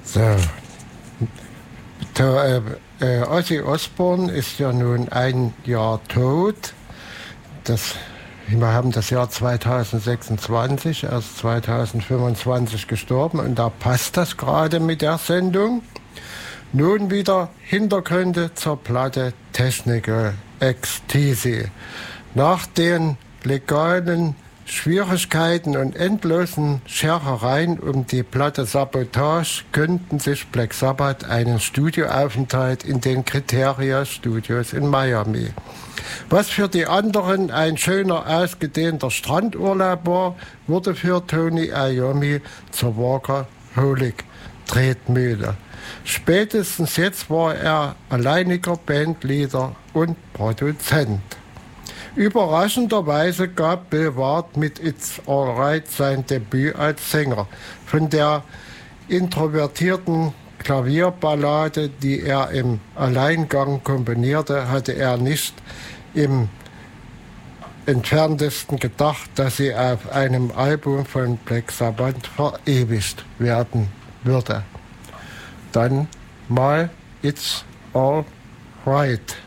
So. Ozzy Osbourne ist ja nun ein Jahr tot. Wir haben das Jahr 2026, er ist 2025 gestorben und da passt das gerade mit der Sendung. Nun wieder Hintergründe zur Platte Technical Ecstasy. Nach den legalen Schwierigkeiten und endlosen Scherereien um die Platte Sabotage gönnten sich Black Sabbath einen Studioaufenthalt in den Criteria Studios in Miami. Was für die anderen ein schöner, ausgedehnter Strandurlaub war, wurde für Tony Iommi zur Workaholic-Tretmühle. Spätestens jetzt war er alleiniger Bandleader und Produzent. Überraschenderweise gab Bill Ward mit It's Alright sein Debüt als Sänger. Von der introvertierten Klavierballade, die er im Alleingang komponierte, hatte er nicht im entferntesten gedacht, dass sie auf einem Album von Black Sabbath verewigt werden würde. Dann mal It's All Right.